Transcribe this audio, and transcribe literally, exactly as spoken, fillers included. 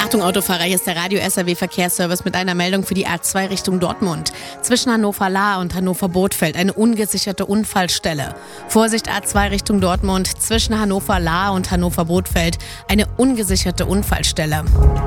Achtung Autofahrer, hier ist der Radio-S R W-Verkehrsservice mit einer Meldung für die A zwei Richtung Dortmund. Zwischen Hannover-Lahr und Hannover-Bothfeld eine ungesicherte Unfallstelle. Vorsicht A zwei Richtung Dortmund, zwischen Hannover-Lahr und Hannover-Bothfeld eine ungesicherte Unfallstelle.